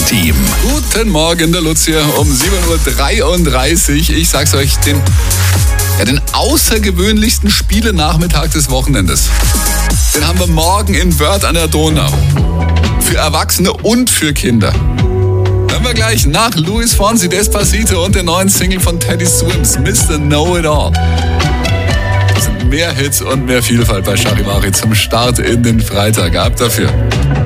Team. Guten Morgen, der Lutz hier um 7.33 Uhr. Ich sag's euch, den außergewöhnlichsten Spielenachmittag des Wochenendes. Den haben wir morgen in Wörth an der Donau. Für Erwachsene und für Kinder. Hören wir gleich nach Luis Fonsi, Despacito und der neuen Single von Teddy Swims, Mr. Know-It-All. Das sind mehr Hits und mehr Vielfalt bei Charivari zum Start in den Freitag. Ab dafür.